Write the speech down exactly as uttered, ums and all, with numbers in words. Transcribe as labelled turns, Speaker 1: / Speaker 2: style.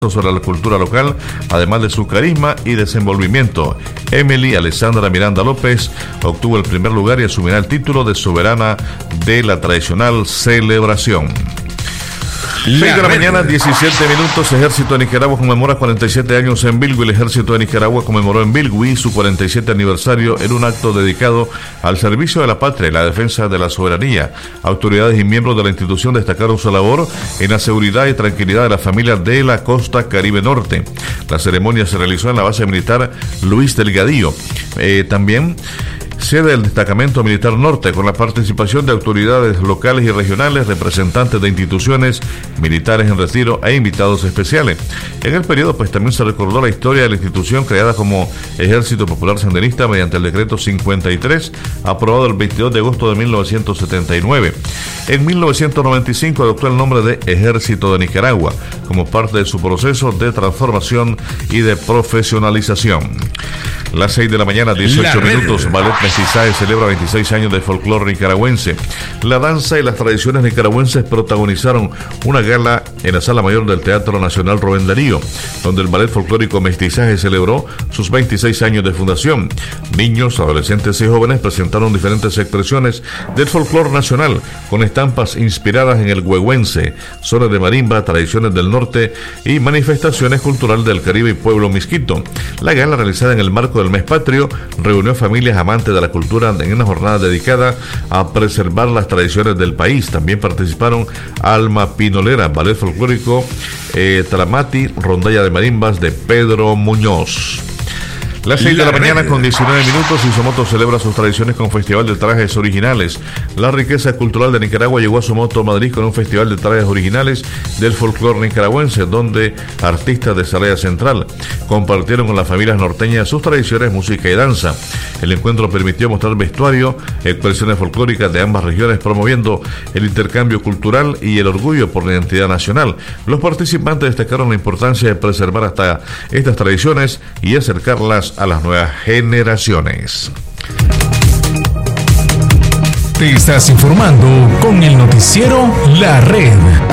Speaker 1: sobre la cultura local, además de su carisma y desenvolvimiento. Emily Alessandra Miranda López obtuvo el primer lugar y asumirá el título de soberana de la tradicional celebración. seis de la mañana, diecisiete minutos. Ejército de Nicaragua conmemora cuarenta y siete años en Bilwi. El Ejército de Nicaragua conmemoró en Bilwi su cuarenta y siete aniversario en un acto dedicado al servicio de la patria y la defensa de la soberanía. Autoridades y miembros de la institución destacaron su labor en la seguridad y tranquilidad de la familia de la costa Caribe Norte. La ceremonia se realizó en la base militar Luis Delgadillo. Eh, también sede del Destacamento Militar Norte, con la participación de autoridades locales y regionales, representantes de instituciones militares en retiro e invitados especiales. En el periodo, pues también se recordó la historia de la institución creada como Ejército Popular Sandinista mediante el decreto cincuenta y tres, aprobado el veintidós de agosto de mil novecientos setenta y nueve. En mil novecientos noventa y cinco adoptó el nombre de Ejército de Nicaragua, como parte de su proceso de transformación y de profesionalización. Las seis de la mañana, dieciocho minutos. Ballet Mestizaje celebra veintiséis años de folclore nicaragüense. La danza y las tradiciones nicaragüenses protagonizaron una gala en la Sala Mayor del Teatro Nacional Rubén Darío, donde el Ballet Folclórico Mestizaje celebró sus veintiséis años de fundación. Niños, adolescentes y jóvenes presentaron diferentes expresiones del folclore nacional, con estampas inspiradas en el huehuense, sones de marimba, tradiciones del norte y manifestaciones culturales del Caribe y pueblo misquito. La gala, realizada en el marco del mes patrio, reunió familias amantes de la cultura en una jornada dedicada a preservar las tradiciones del país. También participaron Alma Pinolera, ballet folclórico, eh, Tramati, rondalla de marimbas de Pedro Muñoz. Las seis de la mañana con diecinueve minutos, Isomoto celebra sus tradiciones con festival de trajes originales. La riqueza cultural de Nicaragua llegó a Somoto, Madrid, con un festival de trajes originales del folclore nicaragüense, donde artistas de Salaya Central compartieron con las familias norteñas sus tradiciones, música y danza. El encuentro permitió mostrar vestuario, expresiones folclóricas de ambas regiones, promoviendo el intercambio cultural y el orgullo por la identidad nacional. Los participantes destacaron la importancia de preservar hasta estas tradiciones y acercarlas a las nuevas generaciones.
Speaker 2: Te estás informando con el noticiero La Red.